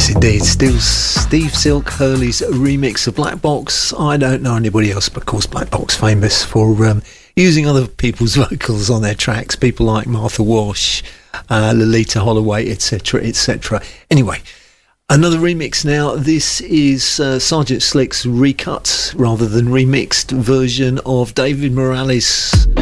Yes, indeed. Still Steve Silk Hurley's remix of Black Box. I don't know anybody else, but of course Black Box famous for using other people's vocals on their tracks. People like Martha Wash, Lolita Holloway, etc., etc. Anyway, another remix now. This is Sergeant Slick's recut, rather than remixed, version of David Morales'